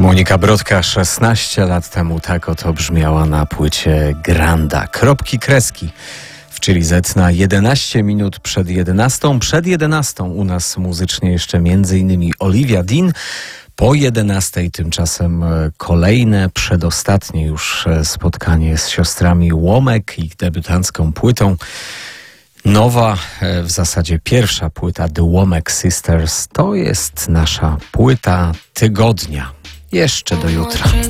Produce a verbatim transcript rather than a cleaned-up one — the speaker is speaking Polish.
Monika Brodka szesnaście lat temu tak oto brzmiała na płycie Granda. Kropki, kreski w Chili Z na jedenaście minut przed jedenastą. Przed jedenastą u nas muzycznie jeszcze między innymi Olivia Dean. Po jedenastej tymczasem kolejne, przedostatnie już spotkanie z siostrami Łomek, ich debiutancką płytą. Nowa, w zasadzie pierwsza płyta The Łomek Sisters to jest nasza płyta tygodnia. Jeszcze do jutra.